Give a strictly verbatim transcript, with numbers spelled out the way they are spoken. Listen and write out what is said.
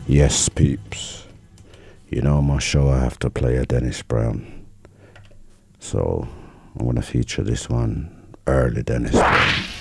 Yes, peeps. You know, my show I have to play a Dennis Brown. So I'm gonna feature this one, early Dennis Brown.